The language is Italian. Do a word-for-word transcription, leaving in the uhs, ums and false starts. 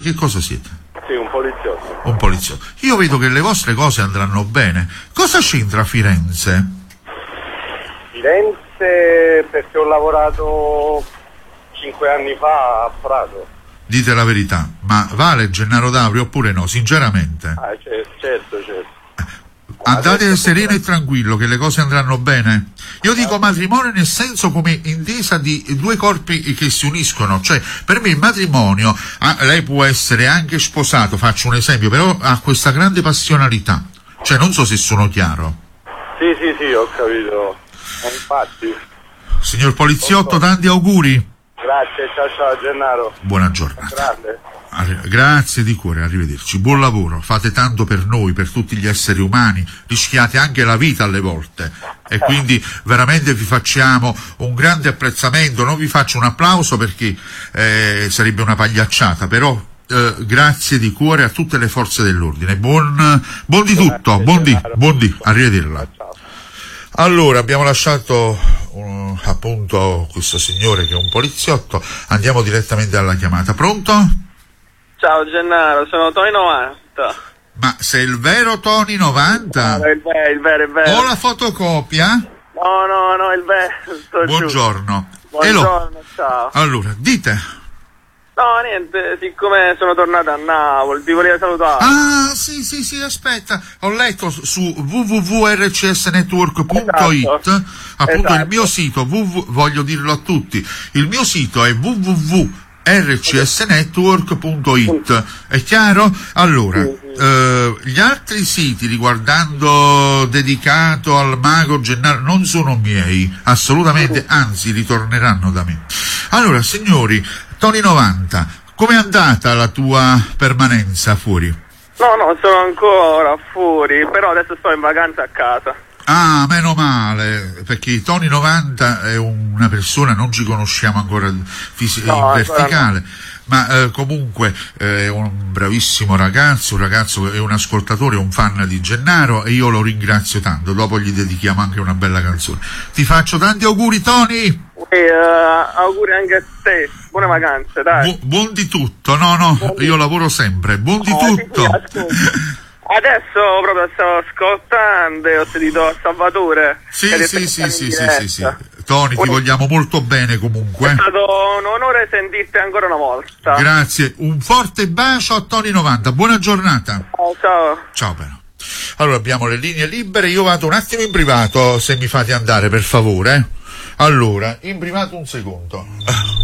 che cosa siete? Sì, un poliziotto. Un poliziotto. Io vedo che le vostre cose andranno bene. Cosa c'entra Firenze? Firenze perché ho lavorato cinque anni fa a Prato. Dite la verità, ma vale Gennaro D'Aurio oppure no, sinceramente? Ah, certo, certo, certo. Andate Adesso sereno e tranquillo che le cose andranno bene. Io dico matrimonio nel senso come intesa di due corpi che si uniscono, cioè per me il matrimonio, ah, lei può essere anche sposato, faccio un esempio, però ha questa grande passionalità, cioè non so se sono chiaro. Sì, sì, sì, ho capito. Eh, infatti. Signor poliziotto, tanti auguri. Grazie, ciao ciao Gennaro. Buona giornata. Grande. Arri- Grazie di cuore, arrivederci. Buon lavoro, fate tanto per noi, per tutti gli esseri umani, rischiate anche la vita alle volte e quindi veramente vi facciamo un grande apprezzamento, non vi faccio un applauso perché eh, sarebbe una pagliacciata, però eh, grazie di cuore a tutte le forze dell'ordine. Buon, buon di tutto, buon di, buon di, arrivederla. Allora, abbiamo lasciato uh, appunto questo signore che è un poliziotto, andiamo direttamente alla chiamata. Pronto? Ciao Gennaro, sono Tony novanta. Ma sei il vero Tony novanta? No, il vero, il vero, il vero. Ho la fotocopia? No, no, no, il vero. sto giù. Buongiorno. Buongiorno, ciao. Allora, dite. No, niente, siccome sono tornato a Napoli, ti volevo salutare. Ah, sì, sì, sì, aspetta. Ho letto su w w w punto r c s network punto i t, Esatto. appunto Esatto. il mio sito, www, voglio dirlo a tutti, il mio sito è w w w punto r c s network punto i t, è chiaro? Allora, Sì, sì. eh, gli altri siti riguardando dedicato al mago Gennaro non sono miei, assolutamente, anzi ritorneranno da me. Allora, signori, Tony novanta, com'è andata la tua permanenza fuori? No, no, sono ancora fuori, però adesso sto in vacanza a casa. Ah, meno male, perché Tony novanta è una persona, non ci conosciamo ancora fisi- No, in ancora verticale, ma eh, comunque eh, è un bravissimo ragazzo, un ragazzo che è un ascoltatore, un fan di Gennaro e io lo ringrazio tanto, dopo gli dedichiamo anche una bella canzone. Ti faccio tanti auguri Tony! E uh, auguri anche a te, buone vacanze, dai. Bu- buon di tutto, no no, io lavoro sempre, buon di Oh, sì, tutto! sì, ascolta. Adesso proprio stavo ascoltando e ho sentito Salvatore. Sì, che ha detto sì, che sì, sta in sì, sì, diretta. sì, sì. Tony, ti Un- vogliamo molto bene È comunque. stato un onore sentirti ancora una volta. Grazie, un forte bacio a Tony novanta, buona giornata. Ciao, ciao. Ciao però. Allora abbiamo le linee libere, io vado un attimo in privato se mi fate andare per favore. Allora, in privato un secondo.